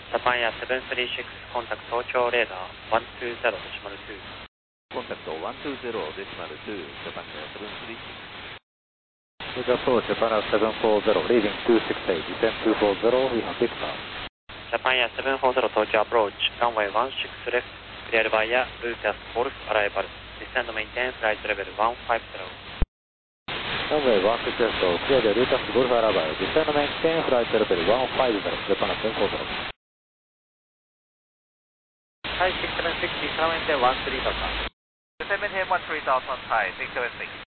ジャパンや736コンタクト東京レーダー120.2。 コンタクト120.2、ジャパン736。 Singapore, Japan 740, leading 268, descend 240, we have Victor. ジャパンや740東京アプローチ、ランウェイ16レフト、クリアルバイヤルーキャスゴルフアライバル、descend maintain flight level 150。 Runway 16 left, clear the Lucas Golf Arrival, descend maintain flight level 150, Japan 740. Hi 6760, current 13,000. Descend maintain 13,000, Thai 676.